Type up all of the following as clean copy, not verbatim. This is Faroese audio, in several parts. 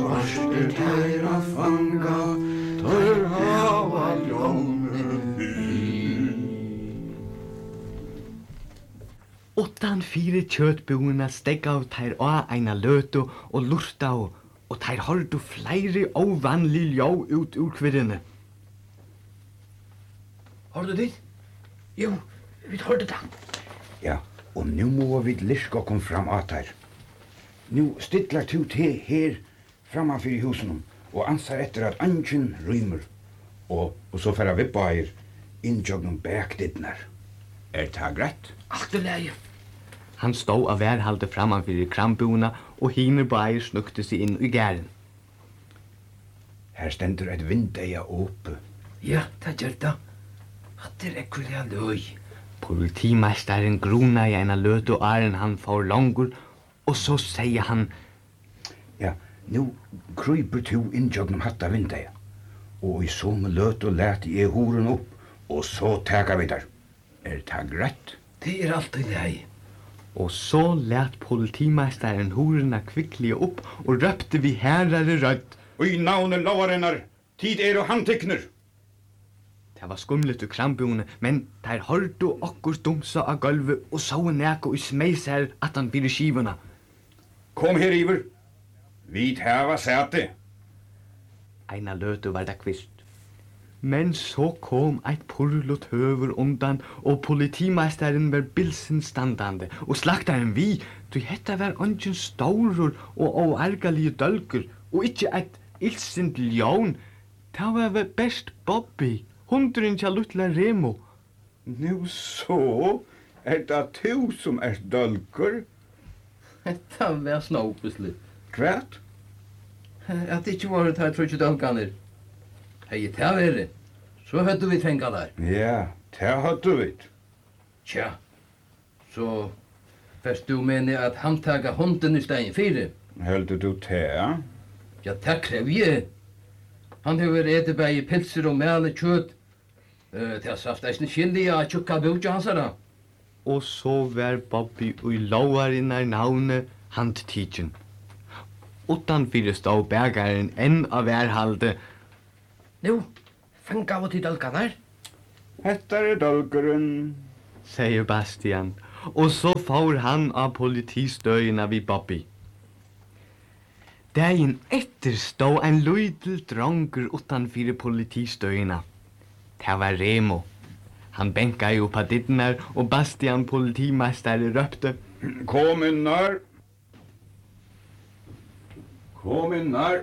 vart tæra fanga, tar hava ljóne fyr. Utan fire kjøtbúna stegga av tær á eina løtu og lurta og tær hordu fleiri óvanlig ljó ut ur kvirrene. Har du det? Jo, vi hørte det. Ja, og nu må vi lirka kom fram at her. Nu stidlar du til her framafyr i husen og ansar etter at angen rymer. Og så færa vi bair inntjøgnum bækdidnar. Det greit? Alt leie. Han stod av værhalde framafyr i krambuna og hiner bair snukte seg inn i gæren. Her stendur et vindeia åpe. Ja, det gjør det. At det ekkulega løy. Politimeisteren gruna i eina løtu áren han får langur, og så sier han: Ja, nu kryper du inntjøgnum hatta vindeia. Og i somme løtu leti jeg horen opp, og så teka vi der. Det greit? Det alt leie. Og så let politimeisteren horena kvikklige opp og røpte vi herrare rødt: Og i navnet lovarennar, tid og handtekner! Det var skumlet ur krambune, men der hørte okkur dumsa av gulvet og så neka og smeis her at han blir skivuna. Kom her, Iver. Vi tæva sæti. Eina løtu var det kvist. Men så kom eit purlut høver undan, og politimeisteren var bilsen standande, og slaktaren vi, du hetta var ongin staurur og óargalige dølgur, og ikkje eit ilsint ljón. Det var best Bobby, hundren tja lutla Remo. Nu så, det du som dølgur? Det var snåpeslig. Kvært? At det ikke var det her trutje dølganer. Hei, det var så høyde vi tenka der. Ja, det høyde vi. Tja, så først du mener at han taga hunden i stein fire? Heldur du det? Ja, det krev jeg. Han hever etebæg i pilser og mæle kjøtt. Det saft eisne skyldig av tjukka bukja hansara. Og så var Bobby ui lovarinnar navne handtidjen. Utanfyrir stod bergaren enn av værhalde. Nu, fenga av til dølganar. Hetta dølgaren, sier Bastian, og så får han av politistøyina vid Bobby. Dagen etter stod en løydel drongur utanfyrir politistøyina. Det var Remo. Han benka jo på dittnar, og Bastian politimeistare røpte: Kom innar! Kom innar!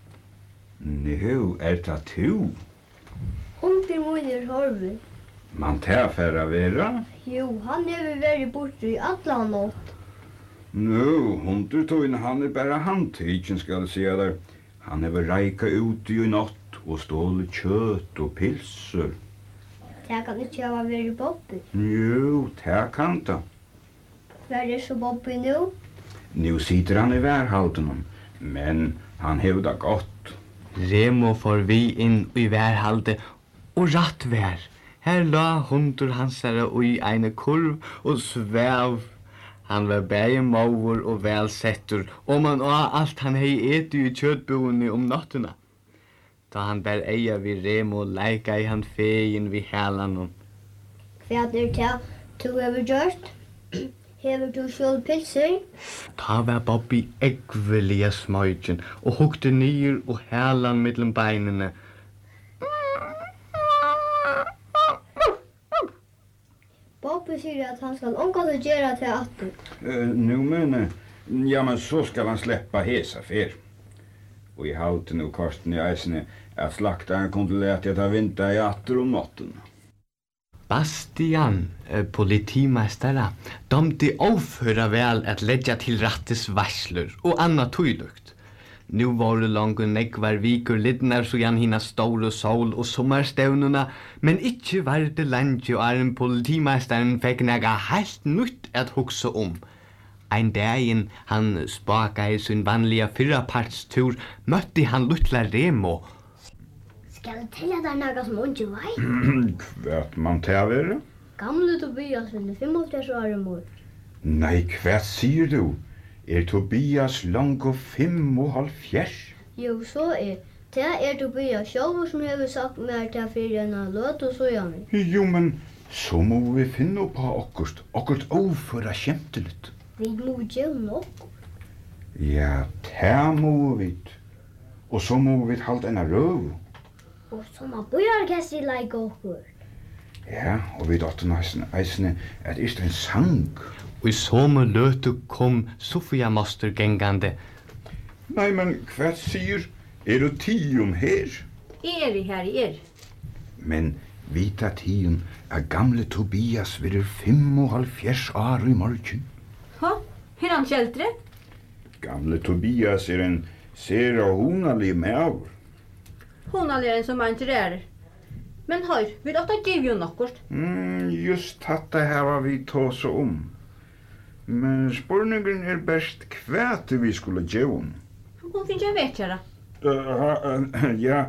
Nu det tu. Hunden munir horvi. Man tæfæra vera? Jo, han hever vært borte i alla natt. Nu, hundur tøyn han bara handtidjen, skal jeg sige der. Han hever reika ut i natt og ståle kjøtt og pilser. Det kan ikke ha vært Bobby. Jo, det kan det. Hva så Bobby nu? Nu sitter han i værhalden, men han hever det godt. Remo får vi inn i værhalde, og ratt vær. Her la hundur hansara ui eine kurv og svev. Han var bæge maur og velsettur, og man alt han hei etu i kjøtbuene nattuna. Da han bær eia vid Remo leika i han fegin vid hælanon. Hva det du hever gjort? Hever du sjål pilser? Da var Bobby eggvelige smøygen og hukte nyer og hælan mellom beinene. Bobby sier at han skal omgått å gjøre til atter. Nu men, ja men så skal han släppa hesa fer. Og I halte nu kosten I eisene at slaktaren kunne lete ta vinta I atter natten. Bastian, politimeistara, domte avføra vel at leggja til rattes varsler og anna tøylukt. Nu var det langt nekvar vikur lidnar så han hina store sol og sommarstevnuna, men ikkje var det lenge og en politimeisteren fikk nega helt nytt at hugsa Ein dagen han spaka I sin vanliga fyrrapartstur, møtte han lutla Remo. Skal jeg telle deg noe som ikke vei? Kvært man tævere? Gamle Tobias er 85 år mor. Nei, kvært sier du? Tobias langt 75? Jo, så det du bya sjálvur som hefur sagt mer til fyrir enn løt og så gjerne. Jo, men så må vi finna på okkurt overføra skjemteligt. Vi må gjøre nok. Ja, det må vi. Og så må vi halda enn røv. Og så må byaorkestri leika okkur. Ja, og vi datt eisne at ist en sang. Og i samme løte kom Sofia Moster gengande. Nei, men hva sier? Du tion her? Her. Men vita tion gamle Tobias virer 75 år i morgen. Han kjeldre? Gamle Tobias en sera honalig maur. Honalig en som man ikke Men hør, vi åtta giv jo nokkort. Just dette her var vi tås om. Men spurningen best hva vi skulle gjøre. Hun finner jeg vet, kjære. Ja.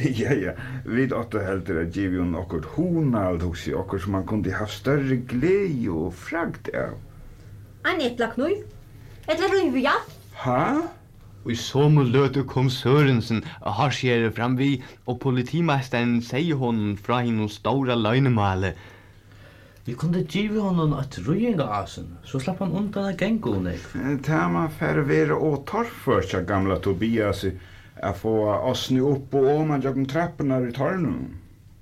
Vi åtta heldur at giv jo nokkort honald hos i okkort som man kunde ha større glede og fragd av. En eplaknøy? Eller røyvja? Og i samme løte kom Sørensen og harsjere fram vi, og politimesteren sier honom fra henne stora løgnemale. Vi kunde giva honom ett röjingasen, så slapp han undan att gänga och nek. Tema för vara och torrförsa gamla Tobias att få oss nu upp och om jag trapporna i tornen.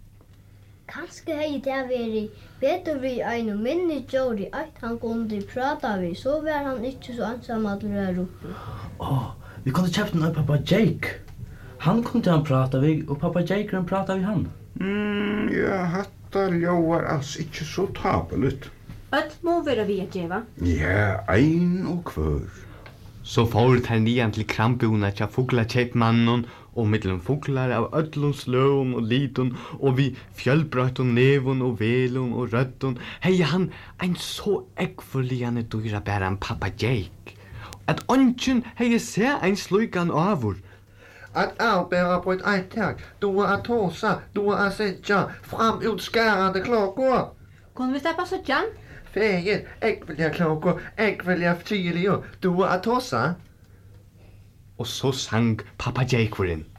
Kanske hei det væri betur vi ein minni Jody at han kunde prata vi, så var han ikke så ansamallur her uppe. Vi kunde köpa en pappa Jake. Han kunde han prata vi, och pappa Jake kunde prata vi han. Ja, hatta ljóar alls ikke så tapeligt. Öll må vera vi at geva. Ja, ein og kvör. Så får han nian til krampuna tja fugla-kjeipmannen, og mittlen fuglar av öllum sløum og litun, og vi fjölbrøttum nevun og velun og røddun, hei han ein så eggfullligane dyra bæran pappa Jake. At ongen hei se ein sluikan avur. Att arbeta på ett eintak, då att tåsa, då att sätta fram utskärande klockor. Kunne vi släppa så tjan? Fägen, äggvilliga klockor, äggvilliga tydliga, då att tåsa. Og så sang pappa Jake for inn.